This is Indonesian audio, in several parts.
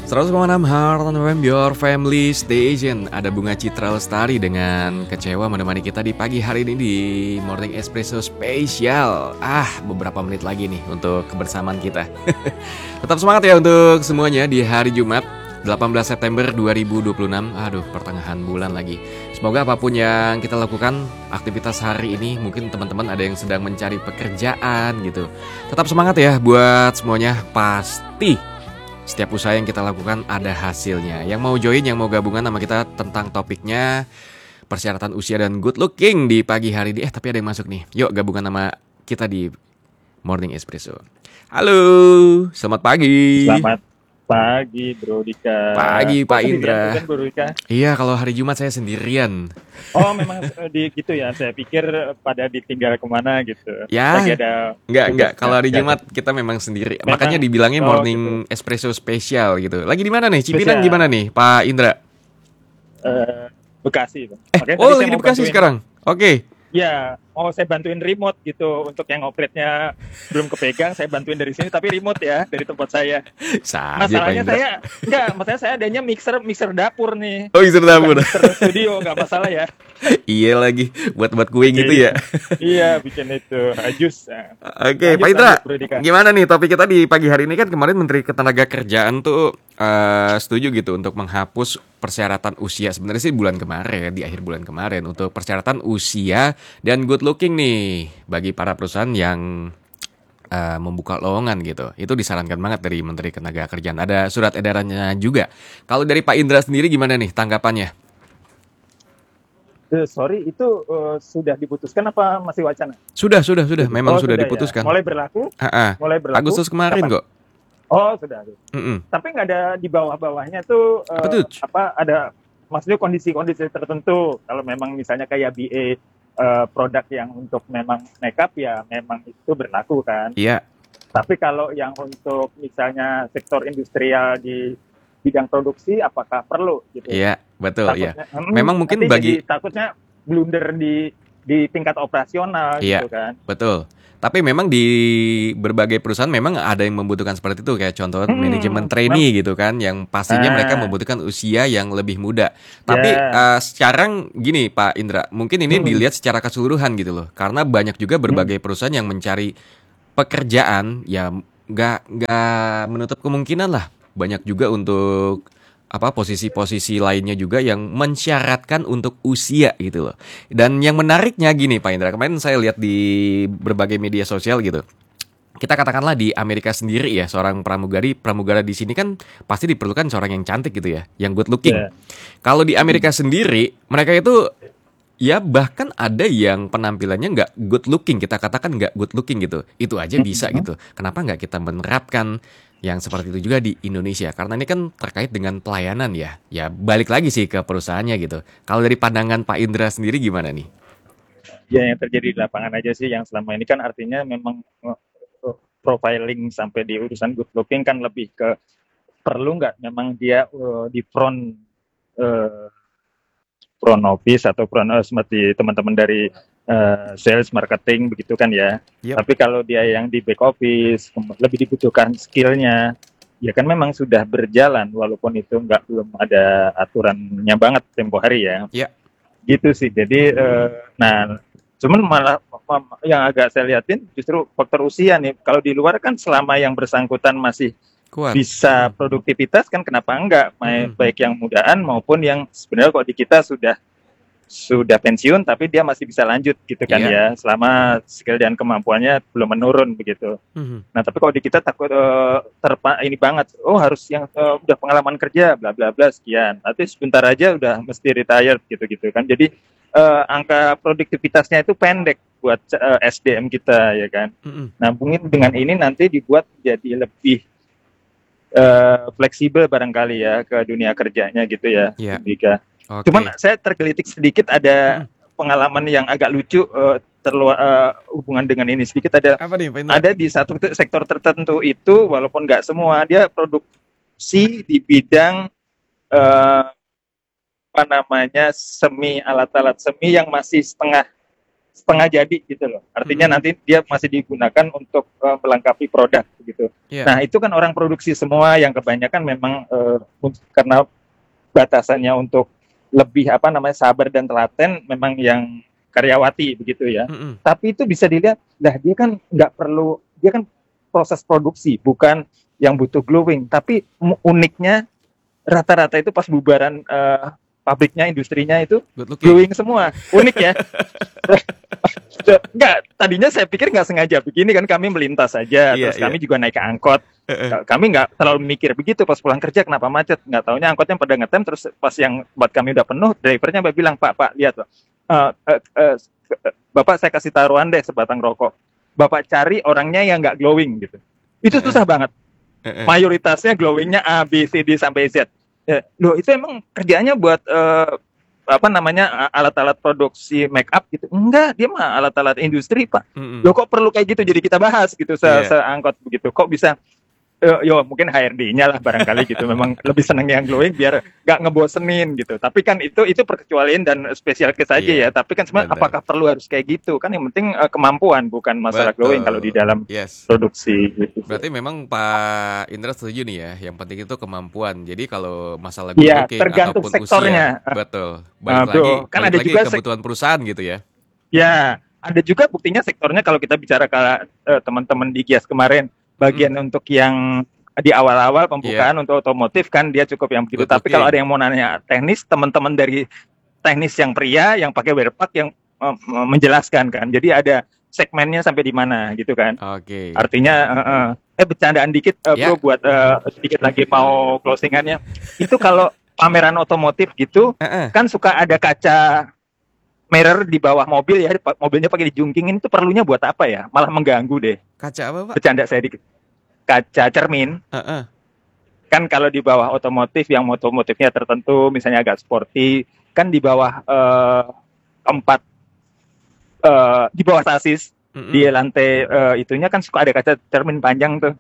100,6 Heart FM, your family station. Ada Bunga Citra Lestari dengan Kecewa menemani kita di pagi hari ini di Morning Espresso Spesial. Beberapa menit lagi nih untuk kebersamaan kita. Tetap semangat ya untuk semuanya di hari Jumat 18 September 2026. Pertengahan bulan lagi. Semoga apapun yang kita lakukan, aktivitas hari ini, mungkin teman-teman ada yang sedang mencari pekerjaan gitu. Tetap semangat ya buat semuanya, pasti setiap usaha yang kita lakukan ada hasilnya. Yang mau join, yang mau gabungan sama kita tentang topiknya persyaratan usia dan good looking di pagi hari ini. Tapi ada yang masuk nih. Yuk gabungan sama kita di Morning Espresso. Halo, selamat pagi. Selamat pagi Bro Dika. Pagi Pak Indra. Kan, Bro Dika? Iya, kalau hari Jumat saya sendirian. Oh memang di gitu ya. Saya pikir pada ditinggal kemana gitu. Ya, Lagi ada enggak. Kalau hari Jumat kita memang sendiri. Memang, Makanya dibilangnya morning gitu. espresso spesial gitu. Lagi di mana nih? Cipinang Spesial. gimana nih, Pak Indra? Bekasi. Lagi Tadi saya di mau Bekasi bantuin- sekarang. Oke. Ya, mau saya bantuin remote gitu. Untuk yang operate-nya belum kepegang, saya bantuin dari sini. Tapi remote ya, dari tempat saya. Saja Pak Masalahnya Indra. masalahnya saya adanya mixer dapur nih. Oh, bisa dapur. Mixer studio, nggak masalah ya. Iya lagi buat kue gitu ya. Iya, bikin itu. Jus. Oke, Lanjut, Pak Indra, lanjut, Bro Dika. gimana nih topik kita di pagi hari ini? Kan kemarin Menteri Ketenagakerjaan tuh setuju gitu untuk menghapus persyaratan usia. Sebenarnya sih bulan kemarin, di akhir bulan kemarin, untuk persyaratan usia dan good looking nih bagi para perusahaan yang membuka lowongan gitu. Itu disarankan banget dari Menteri Ketenagakerjaan. Ada surat edarannya juga. Kalau dari Pak Indra sendiri gimana nih tanggapannya? Sorry, itu sudah diputuskan apa masih wacana? Sudah. Memang sudah ya. diputuskan. Mulai berlaku? Ah. Mulai berlaku. Agustus kemarin Kapan? kok. Oh, sudah. Mm-mm. Tapi nggak ada di bawah-bawahnya tuh Apa tuh? ada maksudnya kondisi-kondisi tertentu. Kalau memang misalnya kayak BA produk yang untuk memang makeup ya memang itu berlaku kan. Iya. Tapi kalau yang untuk misalnya sektor industrial di bidang produksi apakah perlu gitu? Iya, betul ya. Takutnya, Memang mungkin nanti bagi jadi takutnya blunder di tingkat operasional Iya. gitu kan. betul. Tapi memang di berbagai perusahaan memang ada yang membutuhkan seperti itu, kayak contoh manajemen trainee gitu kan, yang pastinya mereka membutuhkan usia yang lebih muda. Tapi sekarang gini Pak Indra, mungkin ini dilihat secara keseluruhan gitu loh, karena banyak juga berbagai perusahaan yang mencari pekerjaan, ya nggak menutup kemungkinan lah, banyak juga untuk posisi-posisi lainnya juga yang mensyaratkan untuk usia gitu loh. Dan yang menariknya gini Pak Indra, kemarin saya lihat di berbagai media sosial gitu. Kita katakanlah di Amerika sendiri ya, seorang pramugara di sini kan pasti diperlukan seorang yang cantik gitu ya, yang good looking. Yeah. Kalau di Amerika sendiri, mereka itu ya bahkan ada yang penampilannya nggak good looking, kita katakan nggak good looking gitu, itu aja bisa gitu. Kenapa nggak kita menerapkan yang seperti itu juga di Indonesia? Karena ini kan terkait dengan pelayanan ya. Ya balik lagi sih ke perusahaannya gitu. Kalau dari pandangan Pak Indra sendiri gimana nih? Ya yang terjadi di lapangan aja sih, yang selama ini kan artinya memang profiling sampai di urusan good looking kan lebih ke perlu nggak memang dia di front office atau seperti teman-teman dari sales marketing begitu kan ya. Yep. Tapi kalau dia yang di back office lebih dibutuhkan skillnya, ya kan memang sudah berjalan walaupun itu belum ada aturannya banget tempo hari ya. Ya. Gitu sih. Jadi cuman malah yang agak saya lihatin justru faktor usia nih. Kalau di luar kan selama yang bersangkutan masih Kuat. bisa produktivitas kan kenapa enggak, baik yang mudaan maupun yang sebenarnya kok di kita sudah pensiun tapi dia masih bisa lanjut gitu kan ya, selama skill dan kemampuannya belum menurun begitu. Nah tapi kalau di kita takut ini banget, harus yang udah pengalaman kerja bla bla bla sekian, nanti sebentar aja udah mesti retired gitu kan. Jadi angka produktivitasnya itu pendek buat SDM kita ya kan. Nah mungkin dengan ini nanti dibuat jadi lebih fleksibel barangkali ya ke dunia kerjanya gitu ya. Jika Okay. Cuman saya tergelitik sedikit ada pengalaman yang agak lucu hubungan dengan ini sedikit ada. Apa nih, Pak Indra? Ada di satu sektor tertentu itu walaupun nggak semua, dia produksi di bidang semi, alat-alat semi yang masih setengah setengah jadi gitu loh. Artinya nanti dia masih digunakan untuk melengkapi produk gitu. Iya. Nah itu kan orang produksi semua yang kebanyakan memang karena batasannya untuk lebih sabar dan telaten memang yang karyawati begitu ya. Tapi itu bisa dilihat, lah dia kan nggak perlu, dia kan proses produksi bukan yang butuh glowing. Tapi uniknya rata-rata itu pas bubaran pabriknya, industrinya itu glowing semua. Unik ya. Enggak, tadinya saya pikir nggak sengaja begini kan, kami melintas saja, terus kami juga naik ke angkot. Kami nggak terlalu mikir begitu, pas pulang kerja kenapa macet, nggak taunya angkotnya pada ngetem, terus pas yang buat kami udah penuh, drivernya bilang, Pak, lihat loh, Bapak saya kasih taruhan deh sebatang rokok, Bapak cari orangnya yang nggak glowing gitu. Itu susah banget. Mayoritasnya glowingnya A, B, C, D sampai Z. Ya, loh itu emang kerjanya buat alat-alat produksi make up gitu. Enggak, dia mah alat-alat industri, Pak. Loh kok perlu kayak gitu, jadi kita bahas gitu seangkot begitu. Kok bisa mungkin HRD-nya lah barangkali gitu. Memang lebih seneng yang glowing biar nggak ngebosenin gitu. Tapi kan itu perkecualian dan spesial case saja ya. Tapi kan sebenarnya apakah perlu harus kayak gitu? Kan yang penting kemampuan, bukan masalah glowing kalau di dalam produksi gitu. Berarti memang Pak Indra setuju nih ya, yang penting itu kemampuan. Jadi kalau masalah good looking tergantung ataupun sektornya. Usia, betul. Balik lagi juga kebutuhan perusahaan gitu ya. Ya, ada juga buktinya sektornya kalau kita bicara ke teman-teman di Gias kemarin, bagian untuk yang di awal-awal pembukaan untuk otomotif kan dia cukup yang begitu. Tapi kalau ada yang mau nanya teknis, teman-teman dari teknis yang pria yang pakai wear pack yang menjelaskan kan. Jadi ada segmennya sampai di mana gitu kan. Artinya bercandaan dikit bro, buat sedikit lagi mau closingannya. Itu kalau pameran otomotif gitu kan suka ada kaca mirror di bawah mobil ya, mobilnya pakai dijungkingin, itu perlunya buat apa ya? Malah mengganggu deh. Kaca apa, Pak? Bercanda saya dikit. Kaca cermin. Kan kalau di bawah otomotif yang otomotifnya tertentu, misalnya agak sporty, kan di bawah di bawah sasis, di lantai itunya kan suka ada kaca cermin panjang tuh.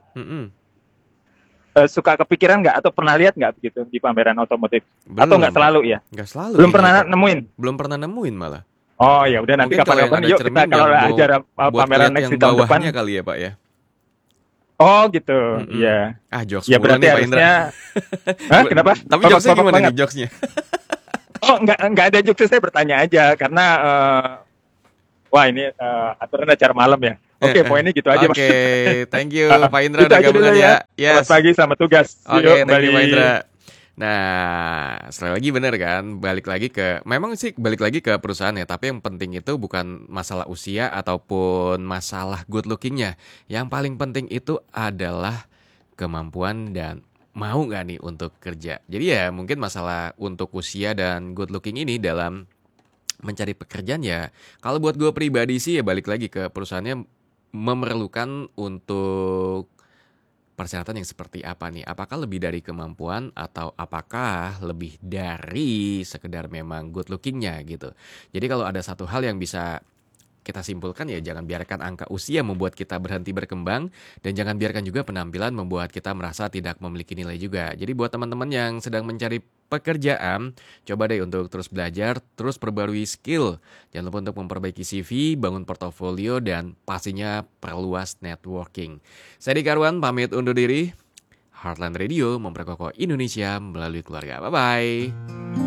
Suka kepikiran nggak atau pernah lihat nggak begitu di pameran otomotif? Atau nggak selalu ya? Nggak selalu. Belum pernah nemuin? Belum pernah nemuin malah. Oh ya udah, nanti kapan-kapan yuk kita kalau acara pameran next di tahun depan kali ya Pak ya. Oh gitu, iya. Jokes ya berarti nih, harusnya. Kenapa? Tapi jokesnya gimana nih jokesnya? Oh nggak ada jokes, saya bertanya aja karena wah ini aturan acara malam ya. Oke, poinnya gitu aja. Oke, thank you Pak Indra udah gabungan ya. Selamat pagi, selamat tugas. Oke, thank you Pak Indra. Nah, sekali lagi benar kan, balik lagi ke perusahaan ya, tapi yang penting itu bukan masalah usia ataupun masalah good lookingnya. Yang paling penting itu adalah kemampuan dan mau nggak nih untuk kerja. Jadi ya mungkin masalah untuk usia dan good looking ini dalam mencari pekerjaan ya, kalau buat gue pribadi sih ya balik lagi ke perusahaannya memerlukan untuk persyaratan yang seperti apa nih? Apakah lebih dari kemampuan atau apakah lebih dari sekedar memang good lookingnya gitu. Jadi kalau ada satu hal yang bisa kita simpulkan ya, jangan biarkan angka usia membuat kita berhenti berkembang, dan jangan biarkan juga penampilan membuat kita merasa tidak memiliki nilai juga. Jadi buat teman-teman yang sedang mencari pekerjaan, coba deh untuk terus belajar, terus perbarui skill. Jangan lupa untuk memperbaiki CV, bangun portofolio, dan pastinya perluas networking. Saya Dika Arwan pamit undur diri. Heartland Radio memperkokoh Indonesia melalui keluarga. Bye-bye.